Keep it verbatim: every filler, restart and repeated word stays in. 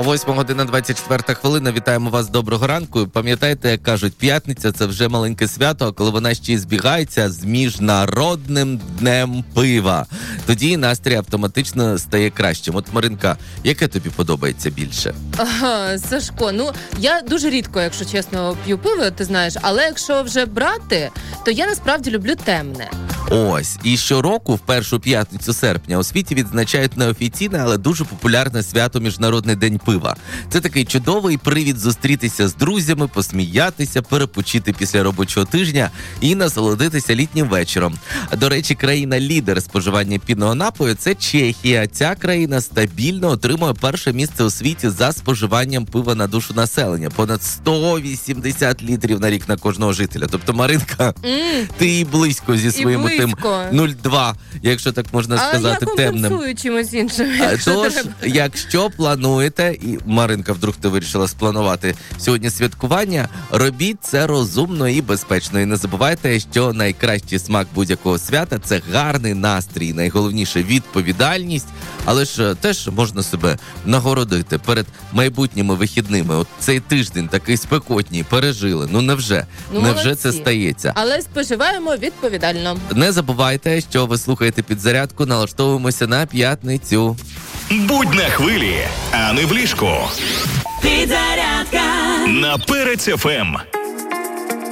Восьма година двадцять четверта хвилина. Вітаємо вас, доброго ранку. Пам'ятаєте, як кажуть, п'ятниця – це вже маленьке свято, а коли вона ще й збігається з Міжнародним днем пива. Тоді настрій автоматично стає кращим. От, Маринка, яке тобі подобається більше? Ага, Сашко, ну, я дуже рідко, якщо чесно, п'ю пиво, ти знаєш, але якщо вже брати, то я насправді люблю темне. Ось. І щороку, в першу п'ятницю серпня, у світі відзначають неофіційне, але дуже популярне свято Міжнародний день пива. Це такий чудовий привід зустрітися з друзями, посміятися, перепочити після робочого тижня і насолодитися літнім вечором. До речі, країна-лідер споживання пінного напою – це Чехія. Ця країна стабільно отримує перше місце у світі за споживанням пива на душу населення. Понад сто вісімдесят літрів на рік на кожного жителя. Тобто, Маринка, mm. ти і близько зі своїм тим нуль два, якщо так можна сказати, а темним. А я компенсую чимось іншим. Тож, якщо плануєте, і Маринка, вдруг ти вирішила спланувати сьогодні святкування, робіть це розумно і безпечно. І не забувайте, що найкращий смак будь-якого свята – це гарний настрій, найголовніше – відповідальність, але ж теж можна себе нагородити перед майбутніми вихідними. От цей тиждень такий спекотній, пережили. Ну невже? Ну, невже молодці. це стається? Але споживаємо відповідально. Не забувайте, що ви слухаєте «Підзарядку», налаштовуємося на п'ятницю. Будь на хвилі, а не в ліжку. Підзарядка На Перець еф ем.